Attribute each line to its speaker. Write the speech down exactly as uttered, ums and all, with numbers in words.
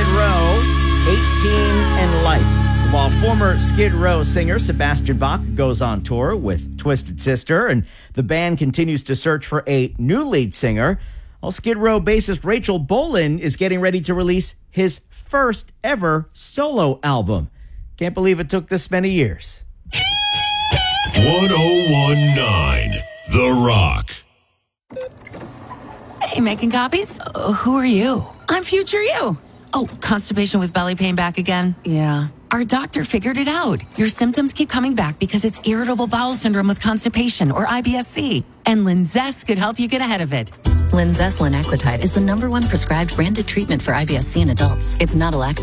Speaker 1: Skid Row, eighteen and Life. While former Skid Row singer Sebastian Bach goes on tour with Twisted Sister and the band continues to search for a new lead singer, while Skid Row bassist Rachel Bolan is getting ready to release his first ever solo album. Can't believe it took this many years.
Speaker 2: one oh one point nine The Rock.
Speaker 3: Hey, making copies? Uh, who are you? I'm future you. Oh, constipation with belly pain back again? Yeah. Our doctor figured it out. Your symptoms keep coming back because it's irritable bowel syndrome with constipation, or I B S C. And Linzess could help you get ahead of it.
Speaker 4: Linzess linaclotide is the number one prescribed branded treatment for I B S C in adults. It's not a laxative.